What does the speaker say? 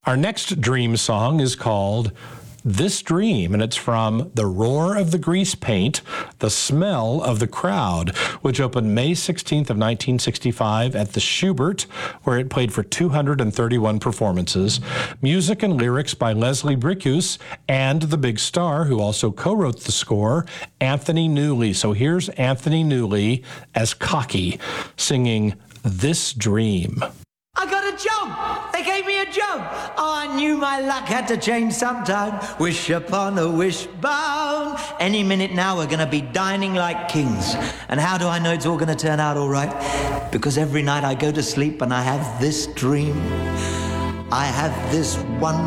Our next dream song is called This Dream, and it's from The Roar of the Grease Paint, The Smell of the Crowd, which opened May 16th of 1965 at the Schubert, where it played for 231 performances. Music and lyrics by Leslie Bricusse and the big star, who also co-wrote the score, Anthony Newley. So here's Anthony Newley as Cocky, singing This Dream. I got a job! They gave me a job! Oh, I knew my luck had to change sometime. Wish upon a wishbone. Any minute now we're gonna be dining like kings. And how do I know it's all gonna turn out all right? Because every night I go to sleep and I have this dream. I have this one